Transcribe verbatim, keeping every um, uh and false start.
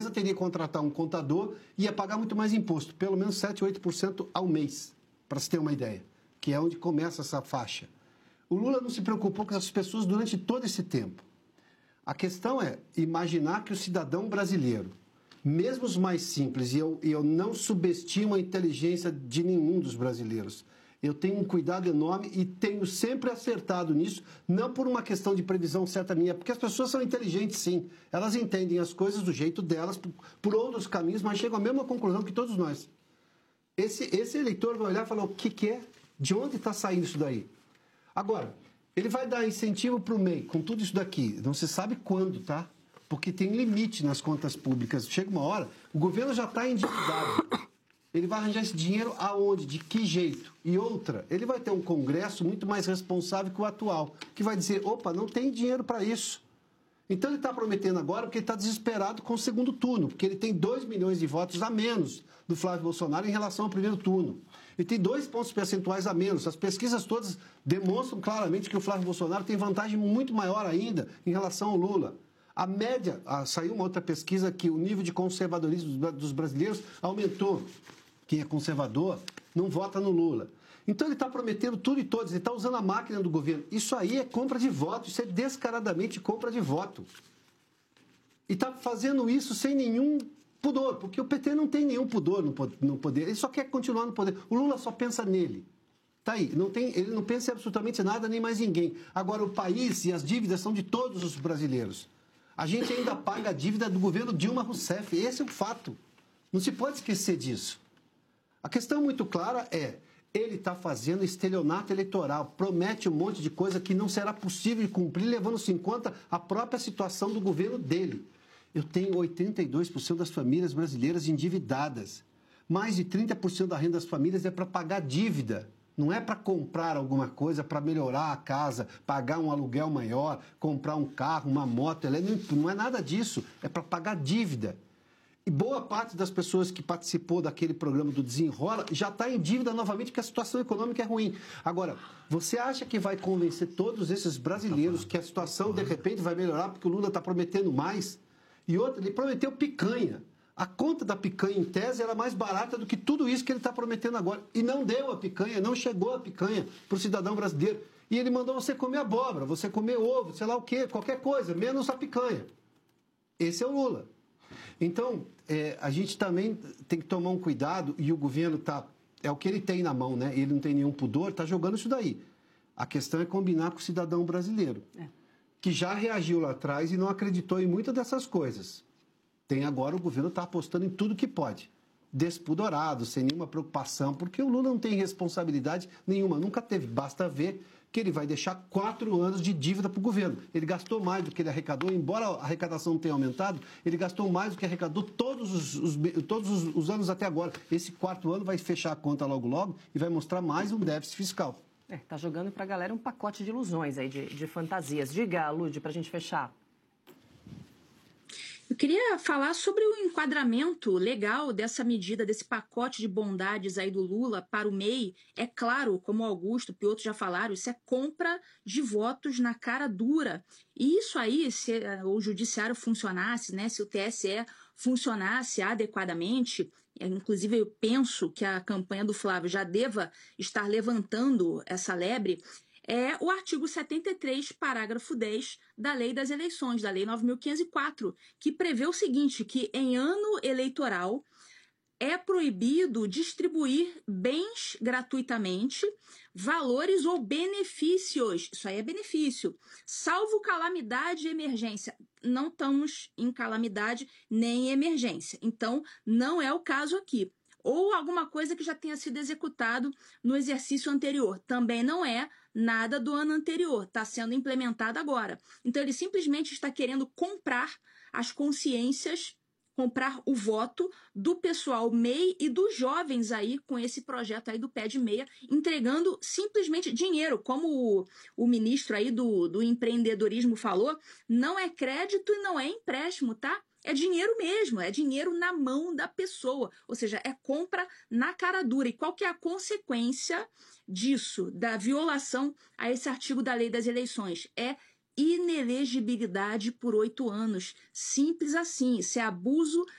empresa teria que contratar um contador e ia pagar muito mais imposto, pelo menos sete, oito por cento ao mês, para se ter uma ideia, que é onde começa essa faixa. O Lula não se preocupou com essas pessoas durante todo esse tempo. A questão é imaginar que o cidadão brasileiro, mesmo os mais simples, e eu, eu não subestimo a inteligência de nenhum dos brasileiros, eu tenho um cuidado enorme e tenho sempre acertado nisso, não por uma questão de previsão certa minha, porque as pessoas são inteligentes, sim. Elas entendem as coisas do jeito delas, por, por outros caminhos, mas chegam à mesma conclusão que todos nós. Esse, esse eleitor vai olhar e falar, o que, que é? De onde está saindo isso daí? Agora, ele vai dar incentivo para o M E I, com tudo isso daqui. Não se sabe quando, tá? Porque tem limite nas contas públicas. Chega uma hora, o governo já está endividado. Ele vai arranjar esse dinheiro aonde? De que jeito? E outra, ele vai ter um Congresso muito mais responsável que o atual, que vai dizer, opa, não tem dinheiro para isso. Então ele está prometendo agora porque ele está desesperado com o segundo turno, porque ele tem dois milhões de votos a menos do Flávio Bolsonaro em relação ao primeiro turno. Ele tem dois pontos percentuais a menos. As pesquisas todas demonstram claramente que o Flávio Bolsonaro tem vantagem muito maior ainda em relação ao Lula. A média, ah, saiu uma outra pesquisa que o nível de conservadorismo dos brasileiros aumentou. Quem é conservador não vota no Lula. Então ele está prometendo tudo e todos, ele está usando a máquina do governo. Isso aí é compra de voto, isso é descaradamente compra de voto. E está fazendo isso sem nenhum pudor, porque o P T não tem nenhum pudor no poder, ele só quer continuar no poder. O Lula só pensa nele. Tá aí, não tem, ele não pensa em absolutamente nada, nem mais ninguém. Agora, o país e as dívidas são de todos os brasileiros. A gente ainda paga a dívida do governo Dilma Rousseff, esse é o fato. Não se pode esquecer disso. A questão muito clara é, ele está fazendo estelionato eleitoral, promete um monte de coisa que não será possível de cumprir, levando-se em conta a própria situação do governo dele. Eu tenho oitenta e dois por cento das famílias brasileiras endividadas. Mais de trinta por cento da renda das famílias é para pagar dívida. Não é para comprar alguma coisa, para melhorar a casa, pagar um aluguel maior, comprar um carro, uma moto. Não é nada disso, é para pagar dívida. E boa parte das pessoas que participou daquele programa do Desenrola já está em dívida novamente porque a situação econômica é ruim. Agora, você acha que vai convencer todos esses brasileiros que a situação de repente vai melhorar porque o Lula está prometendo mais? E outra, ele prometeu picanha. A conta da picanha, em tese, era mais barata do que tudo isso que ele está prometendo agora. E não deu a picanha, não chegou a picanha para o cidadão brasileiro. E ele mandou você comer abóbora, você comer ovo, sei lá o quê, qualquer coisa, menos a picanha. Esse é o Lula. Então, é, a gente também tem que tomar um cuidado, e o governo tá, é o que ele tem na mão, né? Ele não tem nenhum pudor, está jogando isso daí. A questão é combinar com o cidadão brasileiro, é. que já reagiu lá atrás e não acreditou em muitas dessas coisas. Tem agora, o governo está apostando em tudo que pode, despudorado, sem nenhuma preocupação, porque o Lula não tem responsabilidade nenhuma, nunca teve. Basta ver que ele vai deixar quatro anos de dívida para o governo. Ele gastou mais do que ele arrecadou, embora a arrecadação não tenha aumentado, ele gastou mais do que arrecadou todos os, os, todos os, os anos até agora. Esse quarto ano vai fechar a conta logo logo e vai mostrar mais um déficit fiscal. É, tá jogando para a galera um pacote de ilusões aí, de, de fantasias. Diga, Lud, para a gente fechar. Eu queria falar sobre o enquadramento legal dessa medida, desse pacote de bondades aí do Lula para o M E I. É claro, como o Augusto e outros já falaram, isso é compra de votos na cara dura. E isso aí, se o judiciário funcionasse, né, se o T S E funcionasse adequadamente, inclusive eu penso que a campanha do Flávio já deva estar levantando essa lebre, é o artigo setenta e três, parágrafo dez da Lei das Eleições, da Lei nove mil quinhentos e quatro, que prevê o seguinte, que em ano eleitoral é proibido distribuir bens gratuitamente, valores ou benefícios, isso aí é benefício, salvo calamidade e emergência. Não estamos em calamidade nem em emergência, então não é o caso aqui. Ou alguma coisa que já tenha sido executado no exercício anterior. Também não é nada do ano anterior, está sendo implementado agora. Então ele simplesmente está querendo comprar as consciências, comprar o voto do pessoal M E I e dos jovens aí com esse projeto aí do pé de meia, entregando simplesmente dinheiro, como o, o ministro aí do, do empreendedorismo falou, não é crédito e não é empréstimo, tá? É dinheiro mesmo, é dinheiro na mão da pessoa, ou seja, é compra na cara dura. E qual que é a consequência disso, da violação a esse artigo da Lei das Eleições? É inelegibilidade por oito anos. Simples assim, isso é abuso